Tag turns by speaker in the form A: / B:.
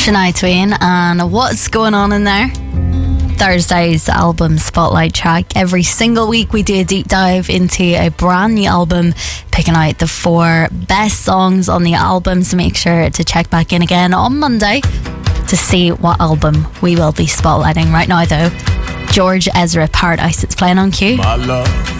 A: Shania Twain, and what's going on in there? Thursday's album spotlight track. Every single week we do a deep dive into a brand new album, picking out the 4 best songs on the album. So make sure to check back in again on Monday to see what album we will be spotlighting. Right now though, George Ezra, Paradise. It's playing on cue.
B: My love